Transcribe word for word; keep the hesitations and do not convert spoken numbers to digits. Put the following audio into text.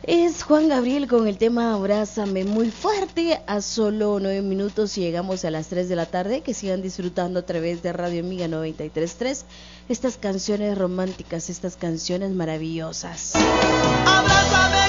Es Juan Gabriel con el tema Abrázame muy fuerte. A solo nueve minutos y llegamos a las tres de la tarde. Que sigan disfrutando a través de Radio Amiga noventa y tres punto tres estas canciones románticas, estas canciones maravillosas. Abrázame